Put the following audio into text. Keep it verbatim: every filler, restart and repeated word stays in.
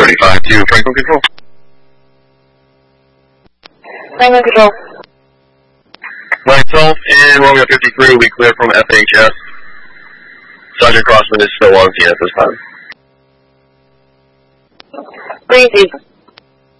thirty-five to Franklin Control. Franklin Control. Myself and Romeo fifty-three, we clear from F H S. Sergeant Crossman is still on scene at this time. Breezy.